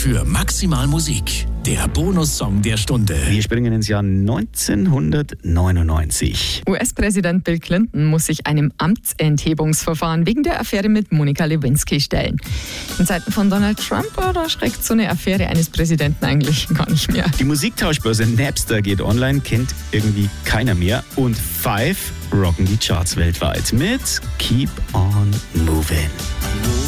für Maximal Musik. Der Bonussong der Stunde. Wir springen ins Jahr 1999. US-Präsident Bill Clinton muss sich einem Amtsenthebungsverfahren wegen der Affäre mit Monica Lewinsky stellen. In Zeiten von Donald Trump, da schreckt so eine Affäre eines Präsidenten eigentlich gar nicht mehr. Die Musiktauschbörse Napster geht online, kennt irgendwie keiner mehr. Und Five rocken die Charts weltweit mit Keep on Moving.